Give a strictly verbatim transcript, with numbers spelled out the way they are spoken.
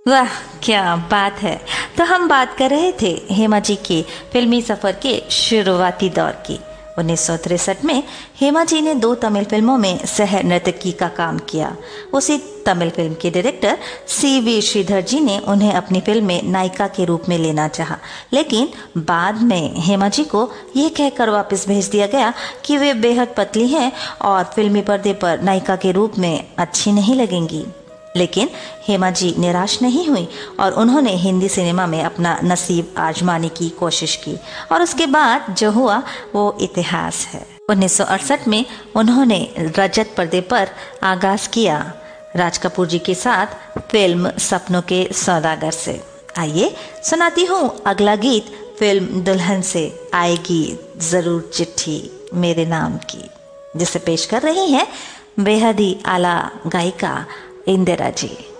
वाह क्या बात है। तो हम बात कर रहे थे हेमा जी के फिल्मी सफर के शुरुआती दौर की। उन्नीस सौ तिरसठ में हेमा जी ने दो तमिल फिल्मों में सह नर्तकी का काम किया। उसी तमिल फिल्म के डायरेक्टर सी वी श्रीधर जी ने उन्हें अपनी फिल्म में नायिका के रूप में लेना चाहा, लेकिन बाद में हेमा जी को यह कहकर वापस भेज दिया गया कि वे बेहद पतली हैं और फिल्मी पर्दे पर नायिका के रूप में अच्छी नहीं लगेंगी। लेकिन हेमा जी निराश नहीं हुई और उन्होंने हिंदी सिनेमा में अपना नसीब आजमाने की कोशिश की और उसके बाद जो हुआ वो इतिहास है। उन्नीस सौ अड़सठ में उन्होंने रजत पर्दे पर आगाज किया राज कपूर जी के साथ फिल्म सपनों के सौदागर से। आइए सुनाती हूँ अगला गीत फिल्म दुल्हन से आएगी जरूर चिट्ठी मेरे नाम की, जिसे पेश कर रही हैं बेहद ही आला गायिका इंदिरा जी।